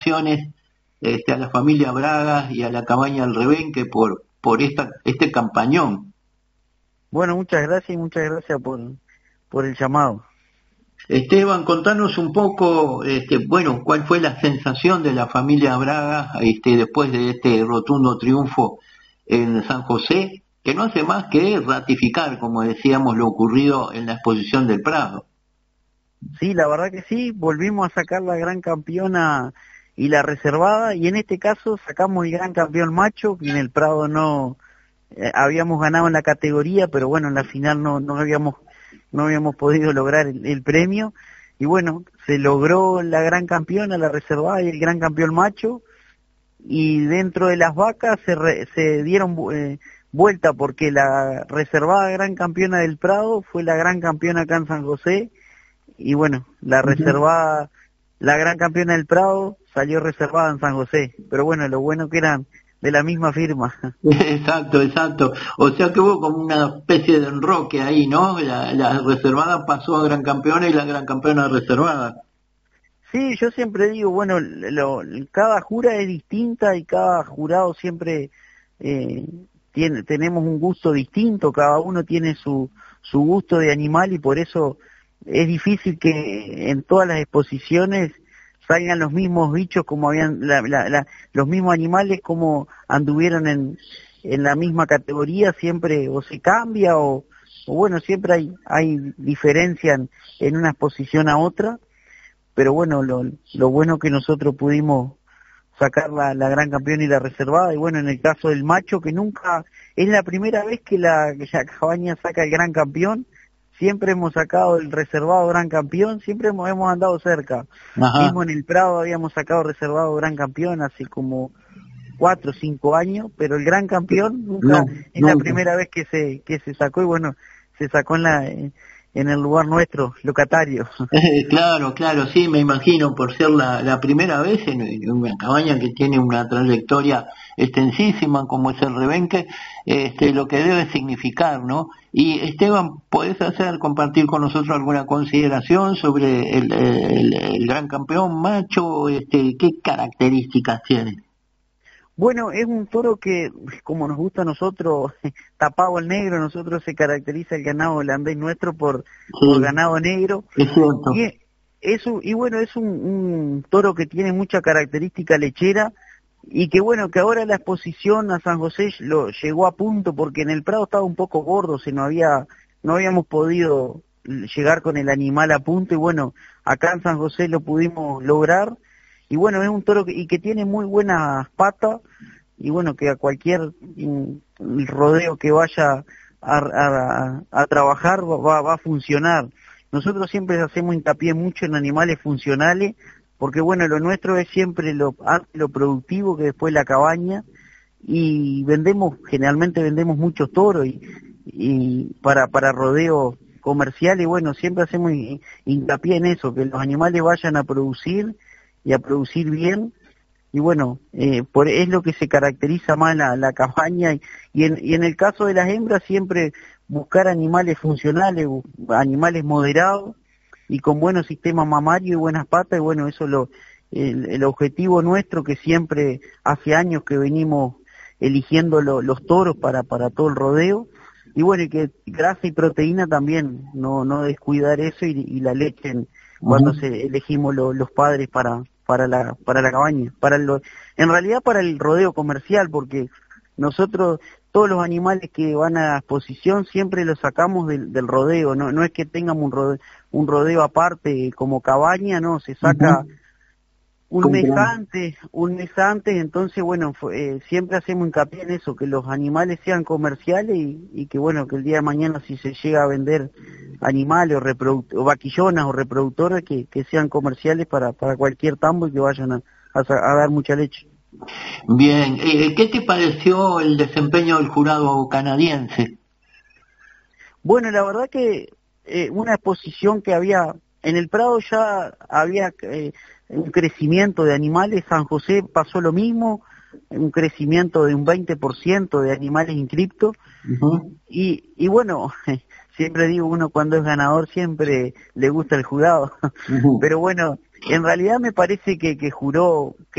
a la familia Bragas y a la cabaña del Rebenque por este campañón. Bueno, muchas gracias y muchas gracias por el llamado. Esteban, contanos un poco, bueno, cuál fue la sensación de la familia Braga después de este rotundo triunfo en San José, que no hace más que ratificar, como decíamos, lo ocurrido en la exposición del Prado. Sí, la verdad que sí, volvimos a sacar la gran campeona y la reservada, y en este caso sacamos el gran campeón macho, que en el Prado no habíamos ganado en la categoría, pero bueno, en la final no habíamos podido lograr el premio, y bueno, se logró la gran campeona, la reservada y el gran campeón macho, y dentro de las vacas se dieron vuelta, porque la reservada gran campeona del Prado fue la gran campeona acá en San José, y bueno, la reservada, la gran campeona del Prado salió reservada en San José, pero bueno, lo bueno que eran de la misma firma. Exacto. O sea que hubo como una especie de enroque ahí, ¿no? La reservada pasó a gran campeona y la gran campeona reservada. Sí, yo siempre digo, bueno, cada jura es distinta y cada jurado siempre tenemos un gusto distinto, cada uno tiene su gusto de animal, y por eso es difícil que en todas las exposiciones salgan los mismos bichos como habían, los mismos animales como anduvieron en la misma categoría, siempre o se cambia o bueno, siempre hay diferencia en una exposición a otra, pero bueno, lo bueno que nosotros pudimos sacar la gran campeona y la reservada, y bueno, en el caso del macho, que nunca, es la primera vez que la cabaña saca el gran campeón, siempre hemos sacado el reservado gran campeón, siempre hemos andado cerca. Ajá. Mismo en el Prado habíamos sacado reservado gran campeón hace como 4 o 5 años, pero el gran campeón nunca, es la primera vez que se sacó, y bueno, se sacó en el lugar nuestro, locatario. Claro, sí, me imagino, por ser la primera vez en una cabaña que tiene una trayectoria extensísima como es el Rebenque, lo que debe significar, ¿no? Y Esteban, ¿podés compartir con nosotros alguna consideración sobre el gran campeón macho? ¿Qué características tiene? Bueno, es un toro que, como nos gusta a nosotros, tapado al negro, nosotros se caracteriza el ganado holandés nuestro por ganado negro. Es cierto. Y bueno, es un toro que tiene mucha característica lechera, y que bueno, que ahora la exposición a San José lo llegó a punto, porque en el Prado estaba un poco gordo, no habíamos podido llegar con el animal a punto, y bueno, acá en San José lo pudimos lograr. Y bueno, es un toro que tiene muy buenas patas, y bueno, que a cualquier rodeo que vaya a trabajar va a funcionar. Nosotros siempre hacemos hincapié mucho en animales funcionales, porque bueno, lo nuestro es siempre lo productivo, que después la cabaña, y generalmente vendemos muchos toros y para rodeo comercial, y bueno, siempre hacemos hincapié en eso, que los animales vayan a producir y a producir bien, y bueno, es lo que se caracteriza más la cabaña, y en el caso de las hembras siempre buscar animales funcionales, animales moderados y con buenos sistemas mamarios y buenas patas, y bueno, eso el objetivo nuestro, que siempre hace años que venimos eligiendo los toros para todo el rodeo, y bueno, y que grasa y proteína también, no descuidar eso, y la leche cuando elegimos los padres para la cabaña, en realidad para el rodeo comercial, porque nosotros todos los animales que van a la exposición siempre los sacamos del rodeo, no es que tengamos un rodeo aparte como cabaña, no, se saca un mes antes, entonces bueno, siempre hacemos hincapié en eso, que los animales sean comerciales, y que bueno, que el día de mañana si se llega a vender animales o vaquillonas o reproductoras, que sean comerciales para cualquier tambo, y que vayan a dar mucha leche. Bien, ¿qué te pareció el desempeño del jurado canadiense? Bueno, la verdad que una exposición que había, en el Prado ya había un crecimiento de animales, San José pasó lo mismo, un crecimiento de un 20% de animales inscriptos, y bueno, siempre digo, uno cuando es ganador siempre le gusta el jurado. Pero bueno, en realidad me parece que juró,